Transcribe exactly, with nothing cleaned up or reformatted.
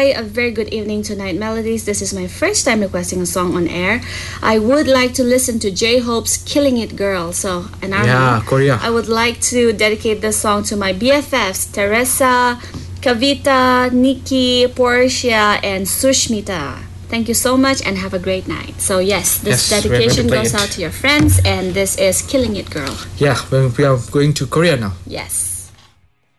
Hi, a very good evening to Night Melodies. This is my first time requesting a song on air. I would like to listen to J-Hope's Killing It Girl. So, an army. Yeah, Korea. I would like to dedicate this song to my B F Fs, Teresa, Kavita, Nikki, Portia, and Sushmita. Thank you so much and have a great night. So yes, this Yes, we're going to dedication play goes it. out to your friends, and this is Killing It Girl. Yeah, we we are going to Korea now. Yes.